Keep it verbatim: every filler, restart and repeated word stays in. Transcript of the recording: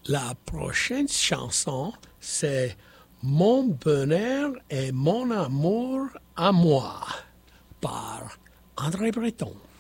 La prochaine chanson, c'est Mon bonheur et mon amour à moi par André Breton.